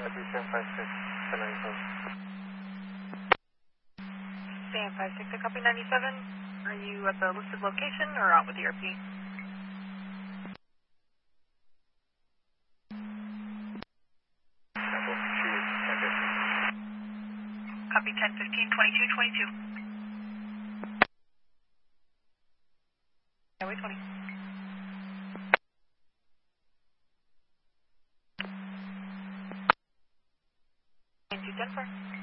1056, 1056, I copy 97. Are you at the listed location or out with ERP? Copy 1015, 2222. Highway 20. And 210 for.